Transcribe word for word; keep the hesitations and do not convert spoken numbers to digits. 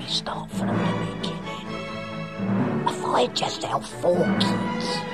we start from the beginning? If I just help four kids